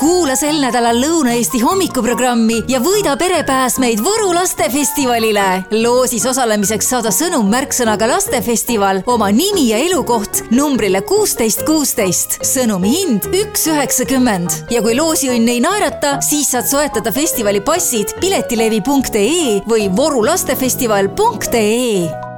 Kuula sel nädalal Lõuna-Eesti hommikuprogrammi ja võida perepääsmeid Võru lastefestivalile. Loosis osalemiseks saada sõnum märksõnaga lastefestival, oma nimi ja elukoht numbrile 1616. Sõnumi hind 1,90. Ja kui loosiõnn ei naerata, siis saad soetada festivali passid piletilevi.ee või vorulastefestival.ee.